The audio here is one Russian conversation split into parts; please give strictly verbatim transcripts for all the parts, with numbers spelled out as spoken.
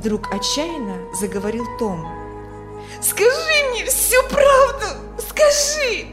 Вдруг отчаянно заговорил Том. «Скажи мне всю правду! Скажи!»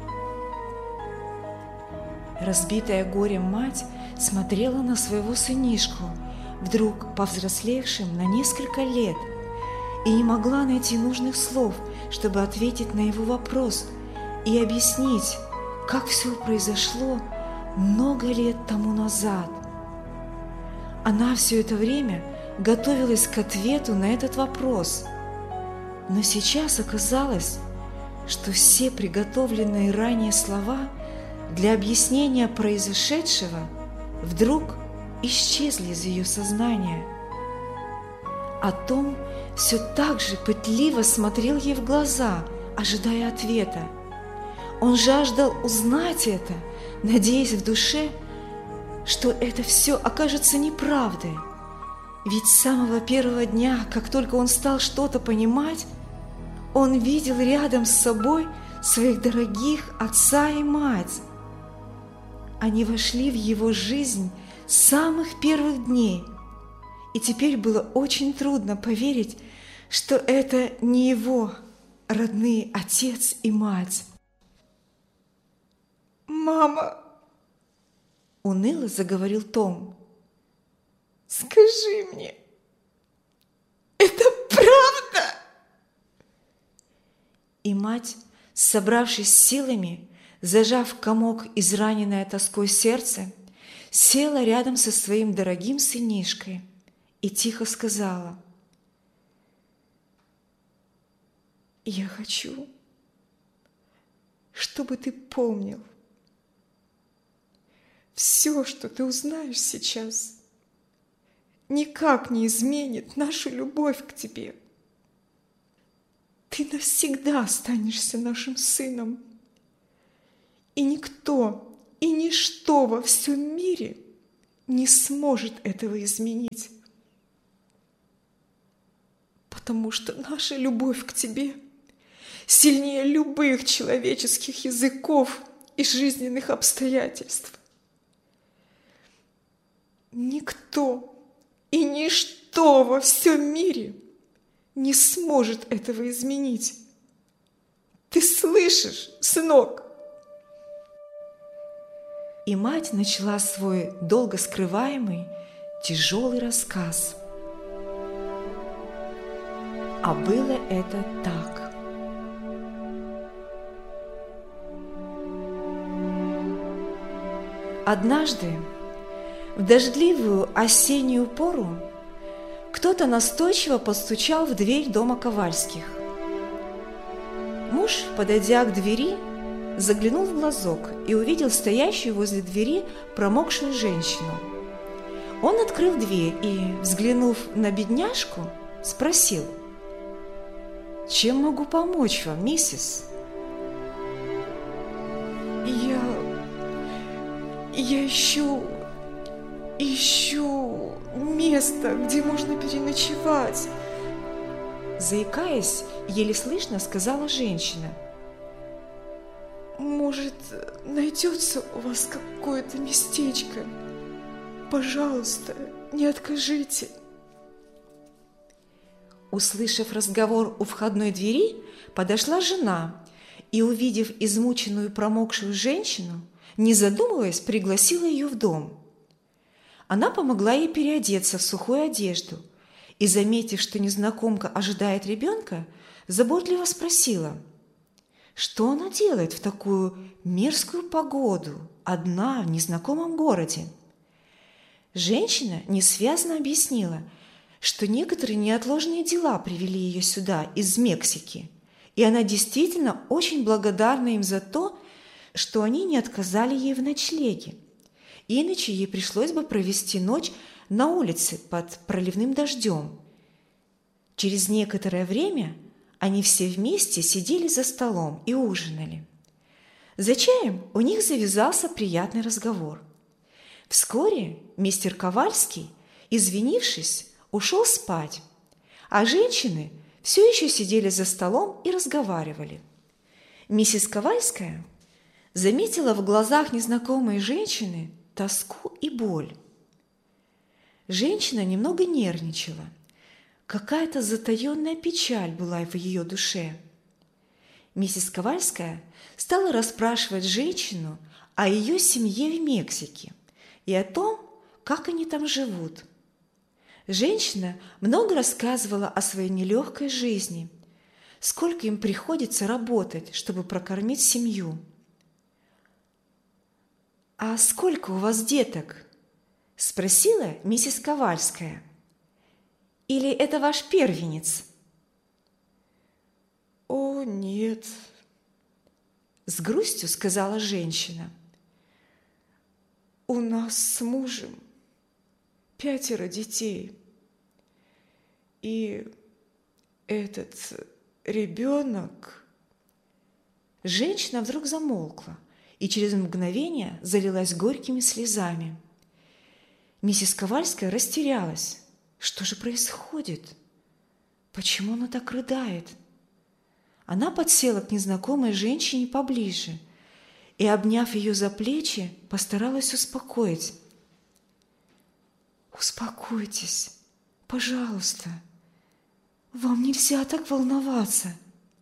Разбитая горем мать смотрела на своего сынишку, вдруг повзрослевшим на несколько лет, и не могла найти нужных слов, чтобы ответить на его вопрос и объяснить, как все произошло много лет тому назад. Она все это время готовилась к ответу на этот вопрос, но сейчас оказалось, что все приготовленные ранее слова для объяснения произошедшего вдруг исчезли из ее сознания. А Том все так же пытливо смотрел ей в глаза, ожидая ответа. Он жаждал узнать это, надеясь в душе, что это все окажется неправдой. Ведь с самого первого дня, как только он стал что-то понимать, он видел рядом с собой своих дорогих отца и мать. Они вошли в его жизнь с самых первых дней, и теперь было очень трудно поверить, что это не его родные отец и мать. «Мама!» – уныло заговорил Том. «Скажи мне, это правда?» И мать, собравшись силами, зажав комок израненное тоской сердце, села рядом со своим дорогим сынишкой и тихо сказала: «Я хочу, чтобы ты помнил, все, что ты узнаешь сейчас, никак не изменит нашу любовь к тебе. Ты навсегда останешься нашим сыном, и никто и ничто во всем мире не сможет этого изменить, потому что наша любовь к тебе сильнее любых человеческих языков и жизненных обстоятельств. Никто и ничто во всем мире не сможет этого изменить. Ты слышишь, сынок?» И мать начала свой долго скрываемый, тяжелый рассказ. А было это так. Однажды, в дождливую осеннюю пору, кто-то настойчиво постучал в дверь дома Ковальских. Муж, подойдя к двери, заглянул в глазок и увидел стоящую возле двери промокшую женщину. Он открыл дверь и, взглянув на бедняжку, спросил: «Чем могу помочь вам, миссис?» «Я... я ищу... ищу место, где можно переночевать», заикаясь, еле слышно сказала женщина. «Может, найдется у вас какое-то местечко? Пожалуйста, не откажите». Услышав разговор у входной двери, подошла жена и, увидев измученную промокшую женщину, не задумываясь, пригласила ее в дом. Она помогла ей переодеться в сухую одежду и, заметив, что незнакомка ожидает ребенка, заботливо спросила, что она делает в такую мерзкую погоду, одна в незнакомом городе. Женщина несвязно объяснила, что некоторые неотложные дела привели ее сюда из Мексики, и она действительно очень благодарна им за то, что они не отказали ей в ночлеге, иначе ей пришлось бы провести ночь на улице под проливным дождем. Через некоторое время они все вместе сидели за столом и ужинали. За чаем у них завязался приятный разговор. Вскоре мистер Ковальский, извинившись, ушел спать, а женщины все еще сидели за столом и разговаривали. Миссис Ковальская заметила в глазах незнакомой женщины тоску и боль. Женщина немного нервничала. Какая-то затаенная печаль была в ее душе. Миссис Ковальская стала расспрашивать женщину о ее семье в Мексике и о том, как они там живут. Женщина много рассказывала о своей нелегкой жизни, сколько им приходится работать, чтобы прокормить семью. «А сколько у вас деток?» – спросила миссис Ковальская. «Или это ваш первенец?» «О, нет», – с грустью сказала женщина. «У нас с мужем пятеро детей, и этот ребенок...» Женщина вдруг замолкла и через мгновение залилась горькими слезами. Миссис Ковальская растерялась. Что же происходит? Почему она так рыдает? Она подсела к незнакомой женщине поближе и, обняв ее за плечи, постаралась успокоить. «Успокойтесь, пожалуйста. Вам нельзя так волноваться.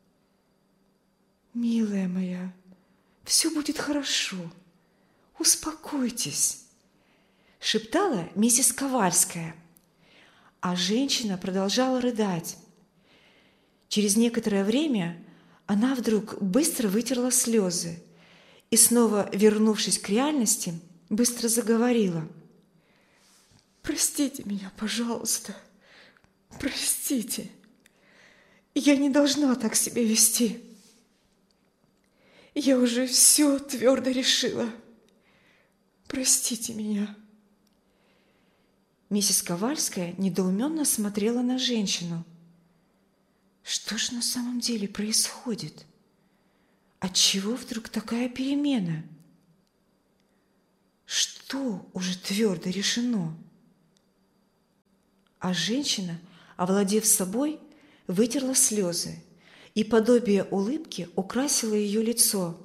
Милая моя, все будет хорошо. Успокойтесь», – шептала миссис Ковальская. А женщина продолжала рыдать. Через некоторое время она вдруг быстро вытерла слезы и, снова вернувшись к реальности, быстро заговорила. «Простите меня, пожалуйста, простите. Я не должна так себя вести. Я уже все твердо решила. Простите меня». Миссис Ковальская недоуменно смотрела на женщину. Что же на самом деле происходит? Отчего вдруг такая перемена? Что уже твердо решено? А женщина, овладев собой, вытерла слезы, и подобие улыбки украсило ее лицо.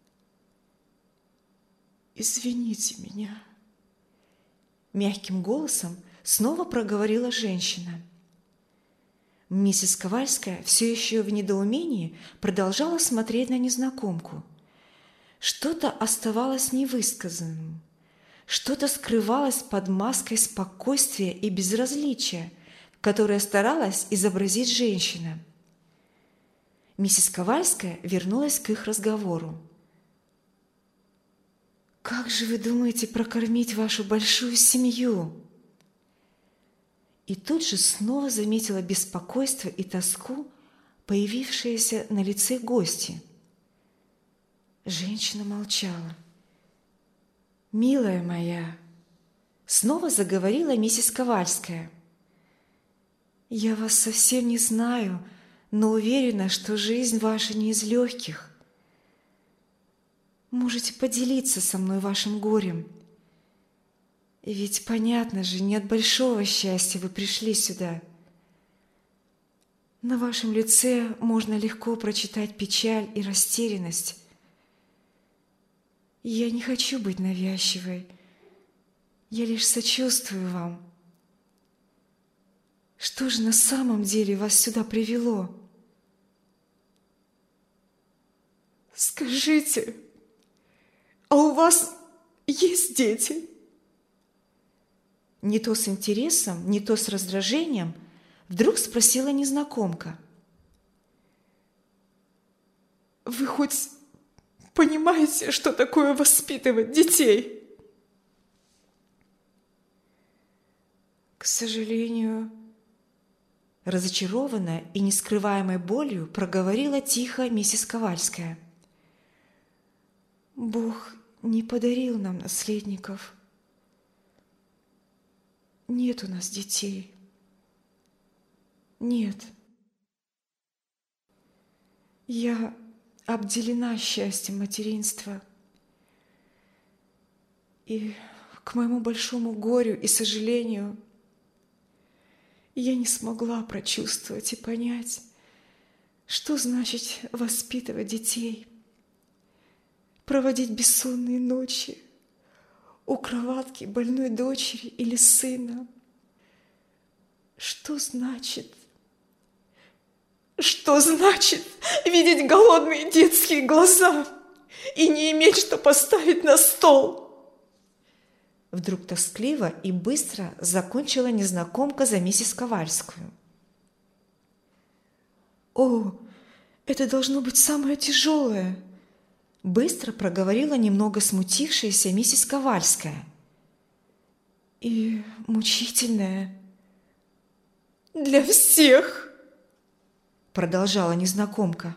«Извините меня», – мягким голосом снова проговорила женщина. Миссис Ковальская все еще в недоумении продолжала смотреть на незнакомку. Что-то оставалось невысказанным, что-то скрывалось под маской спокойствия и безразличия, которое старалась изобразить женщина. Миссис Ковальская вернулась к их разговору. «Как же вы думаете прокормить вашу большую семью?» И тут же снова заметила беспокойство и тоску, появившиеся на лице гости. Женщина молчала. «Милая моя», — снова заговорила миссис Ковальская, — «я вас совсем не знаю, но уверена, что жизнь ваша не из легких. Можете поделиться со мной вашим горем. Ведь, понятно же, не от большого счастья вы пришли сюда. На вашем лице можно легко прочитать печаль и растерянность. Я не хочу быть навязчивой. Я лишь сочувствую вам. Что же на самом деле вас сюда привело? Скажите, а у вас есть дети?» Не то с интересом, не то с раздражением вдруг спросила незнакомка. «Вы хоть понимаете, что такое воспитывать детей?» «К сожалению», разочарованная и нескрываемой болью проговорила тихо миссис Ковальская. «Бог не подарил нам наследников. Нет у нас детей. Нет. Я обделена счастьем материнства. И к моему большому горю и сожалению я не смогла прочувствовать и понять, что значит воспитывать детей, проводить бессонные ночи у кроватки больной дочери или сына. Что значит? Что значит видеть голодные детские глаза и не иметь что поставить на стол? Вдруг тоскливо и быстро закончила незнакомка за миссис Ковальскую. О, это должно быть самое тяжелое, быстро проговорила немного смутившаяся миссис Ковальская. И мучительное. Для всех, продолжала незнакомка.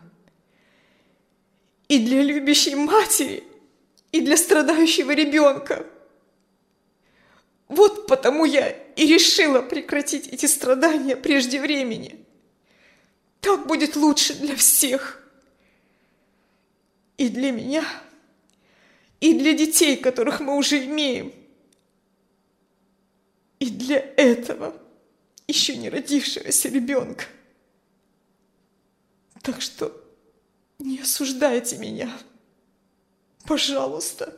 И для любящей матери, и для страдающего ребенка. Вот потому я и решила прекратить эти страдания прежде времени. Так будет лучше для всех. И для меня, и для детей, которых мы уже имеем. И для этого еще не родившегося ребенка. Так что не осуждайте меня, пожалуйста.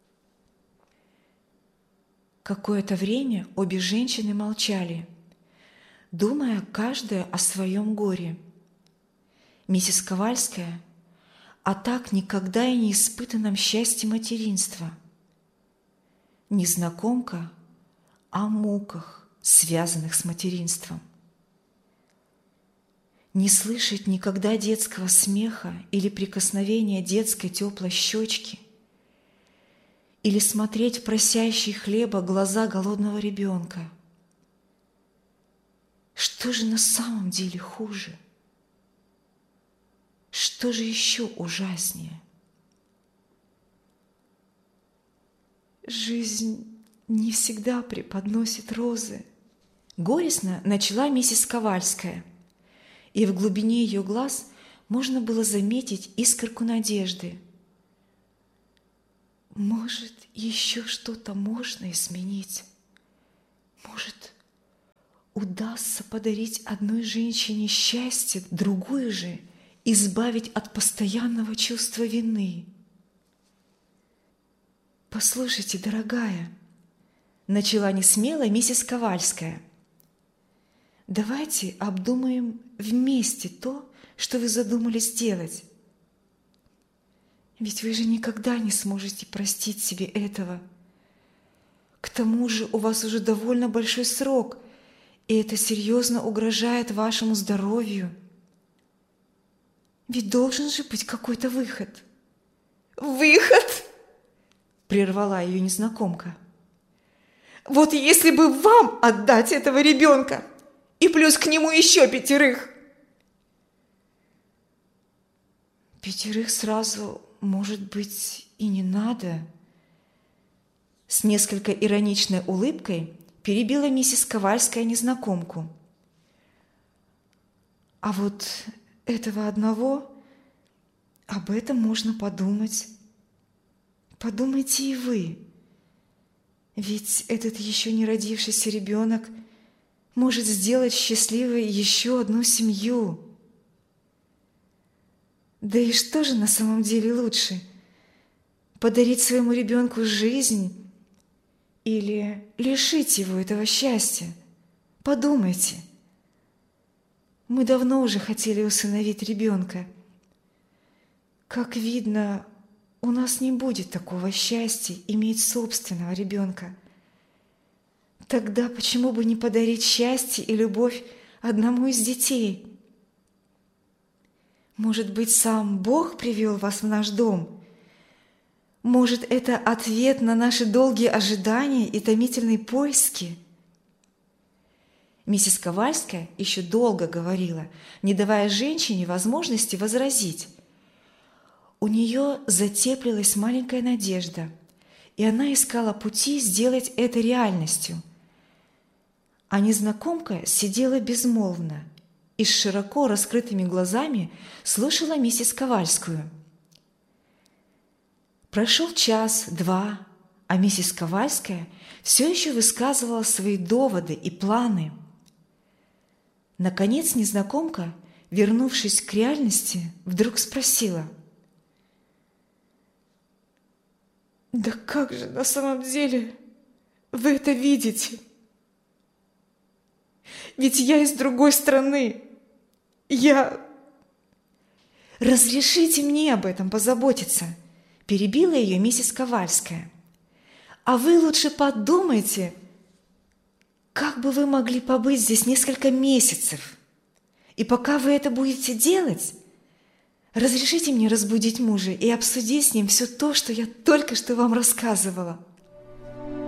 Какое-то время обе женщины молчали, думая каждая о своем горе. Миссис Ковальская о так никогда и не испытанном счастье материнства. Незнакомка о муках, связанных с материнством. Не слышать никогда детского смеха или прикосновения детской теплой щечки, или смотреть в просящие хлеба глаза голодного ребенка. Что же на самом деле хуже? Что же еще ужаснее? Жизнь не всегда преподносит розы. Горестно начала миссис Ковальская, и в глубине ее глаз можно было заметить искорку надежды. Может, еще что-то можно изменить? Может, удастся подарить одной женщине счастье, другую же избавить от постоянного чувства вины? «Послушайте, дорогая», — начала несмело миссис Ковальская, «давайте обдумаем вместе то, что вы задумали сделать. Ведь вы же никогда не сможете простить себе этого. К тому же у вас уже довольно большой срок, и это серьезно угрожает вашему здоровью. Ведь должен же быть какой-то выход». «Выход?» — прервала ее незнакомка. «Вот если бы вам отдать этого ребенка, и плюс к нему еще пятерых!» «Пятерых сразу, может быть, и не надо?» С несколько ироничной улыбкой перебила миссис Ковальская незнакомку. «А вот этого одного, об этом можно подумать. Подумайте и вы. Ведь этот еще не родившийся ребенок может сделать счастливой еще одну семью. Да и что же на самом деле лучше? Подарить своему ребенку жизнь или лишить его этого счастья? Подумайте. Мы давно уже хотели усыновить ребенка. Как видно, у нас не будет такого счастья иметь собственного ребенка. Тогда почему бы не подарить счастье и любовь одному из детей? Может быть, сам Бог привел вас в наш дом? Может, это ответ на наши долгие ожидания и томительные поиски?» Миссис Ковальская еще долго говорила, не давая женщине возможности возразить. У нее затеплилась маленькая надежда, и она искала пути сделать это реальностью. А незнакомка сидела безмолвно и с широко раскрытыми глазами слушала миссис Ковальскую. Прошел час-два, а миссис Ковальская все еще высказывала свои доводы и планы. Наконец незнакомка, вернувшись к реальности, вдруг спросила: «Да как же на самом деле вы это видите? ведь я из другой страны. Я... «Разрешите мне об этом позаботиться», – перебила ее миссис Ковальская. «А вы лучше подумайте, как бы вы могли побыть здесь несколько месяцев. И пока вы это будете делать, разрешите мне разбудить мужа и обсудить с ним все то, что я только что вам рассказывала».